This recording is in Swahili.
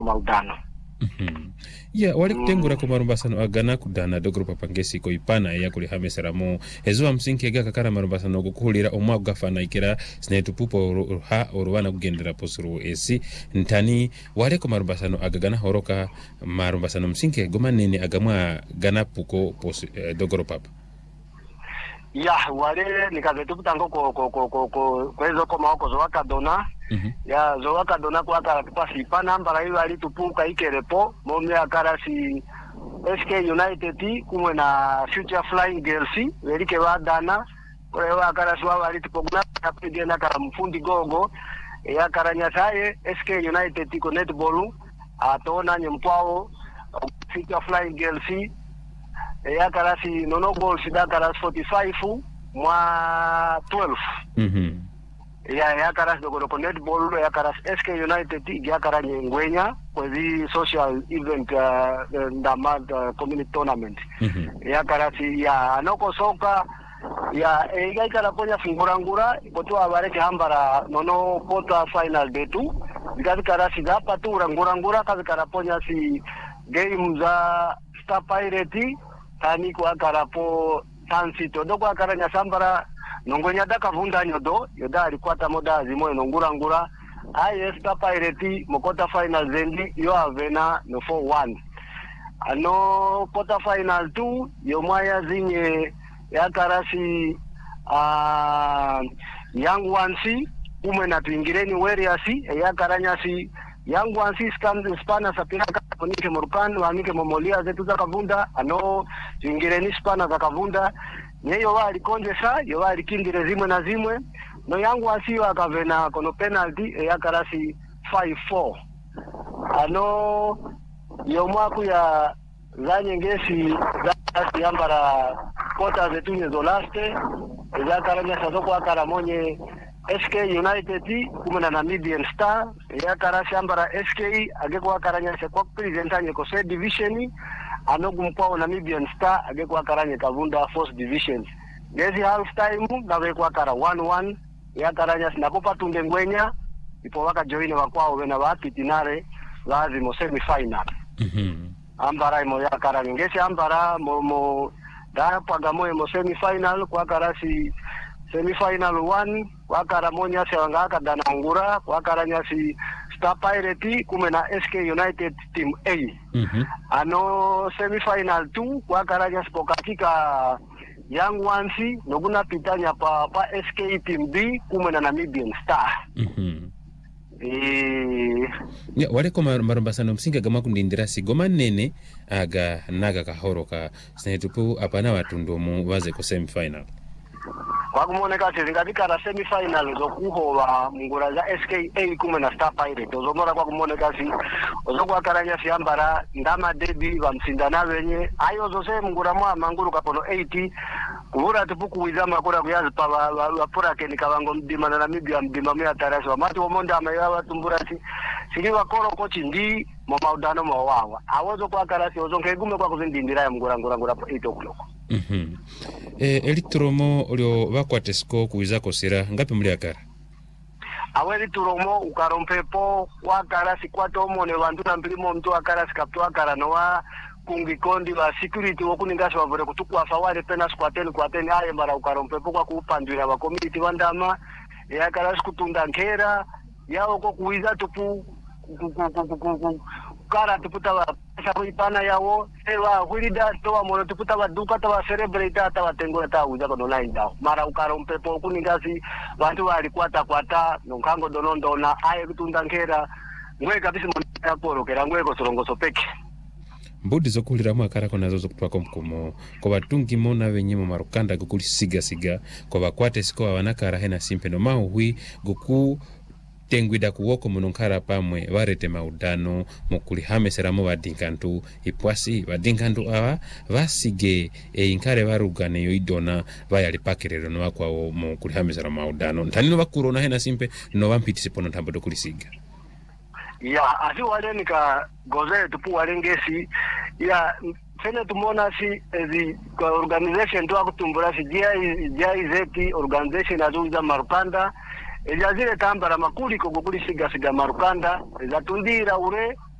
maudano. Ya wali kutengura ko marumbasano agana kudana dogro papangesi ko ipana ya kuli hameseramo ezo msinki ega kakara marumbasano gukuhulira omwa gafana ikira sinetu pupo ha orwana kugendera posuru esi ntani wale ko marumbasano agagana horoka marumbasano msinki goma nene agamwa gana puko dogro papa. Ya wale nikazetu kutango ko ezo ko maoko zo wakadona. Ya zo wakadona kwa kara pasi pana mbara hiyo alitupuka ikerepo momi akara si SK United kumwe na Future Flying Girls welike wadana kwa akara swa alitupogna apigena kara mfundi gogo ya karanya saye SK United ko netball atona nyempao Future Flying Girls ya karasi nono goals da karas 45 mwa 12 ya karas dogo netball ya karas SK United ya karanye ngwenya kwa the social event community tournament ya karasi ya anoko soka ya ega ikaraponya fingurangura boto abareke hambara nono quarter final betu bikazi karasi da patu ngurangura kazi karaponya si game za Star Pirate tani kwa karapo tansito dogo akaranya sambara nongonya daka vunda nyodo yoda alikwata moda zimo nongurangura aye Star Pirate mokota final zendi yo avena no 4-1 ano quarter final 2 yo maya zinye ya karasi young ones umwe na tuingireni Warriors ya karanya si young ones spana sapina kaponike morukani wanike momolia zetu za kavunda ano tuingireni spana za kavunda nyeyo wali konjesa yo wali kindire zimwe na zimwe no young ones yo akavena kono penalty ya karasi 5-4 ano yo mwaku ya zanye ngesi za yambara kota zetu nyezo laste ya karanya sazoko akara monye SK United kumena Namibian Star ya karasi ambara SK ageko akaranya se kwa presentanye ko se division anogumpa Namibian Star ageko akaranya kavunda first division ngezi half time nawe kwa kara 1-1 ya karanya sinapopa tunde ngwenya ipo waka joine wakwao wena wapitinare lazimo semi final ambara imo ya karanya ngezi ambara mo da pagamoe mo semi final kwa karasi semi final 1 wakara monya se wangaka dana ngura wakara nyasi Star Pirate kume na SK United team A ano semi final 2 wakara nyasi pokatika young ones noguna pitanya pa SK team B kume na Namibian Star ya wale ko marumbasano msinga gama kundindira si goma nene aga naga kahoroka sinetupu apana watundomu waze ko semi final kwa kumoneka zingabika na semi final zo kuhowa mungura za SKA kumwe na Star Pirate ozomora kwa kumoneka si ozokwa karanya si ambara ndama debi wa msindana wenye ayo zose mungura mwa manguru kapono 80 kuhura tupuku wizama kura kuyazi pa wapura keni kawango mdima na Namibia mdima mea tarasi wa matu wamonda amayawa tumbura si siliwa koro kochi ndi mamaudano mawawa awozo kwa karasi ozonke gume kwa kuzindindira ya mungura po 8 o'clock elitromo olio bakwatesiko kuizako sira ngapi muli akara aweli turomo ukarompepo wakara sikwato mone bantu na mpilimo mtu akara sikapto akara noa kungikondi wa security wokuningasha wavore kutukwa fawale pena squateni aye mara ukarompepo kwa kuupandwira wa community wandama ya kara sikutunda nkera yao ko kuiza tupu kara tuputa wa sabu ipana yawo ewa hulida towa mono tuputa wa duka towa celebrate ata watengo ata uza kono line down mara ukarompepo kuningasi bantu walikwata kwata nonkango donondona aye kutunda nkera ngwe kabisa mwana korokera ngwe ko sorongoso peke mbudi zokulira mwakara kona zozo kutwako mkumo kwa batungi mona wenye marukanda gukuli siga kwa bakwate siko wanakara hena simpe no mahui guku tengwida kuwoko mununkara pamwe warete maudano mukuli hameseramo badinkantu ipwasi badinkantu awa vasige inkare varugane yoidona vayali pakirero no akwawo mukuli hameseramo maudano ntanino bakurona hena simpe no vampitise pono ntambo dokulisiga ya asi wale nika goze tupu wale ngesi ya fene tumona si ezi organization tu akutumbura si GIZ organization azuza marukanda ejazile tambara makuli kugukuli siga marukanda ezatundira ure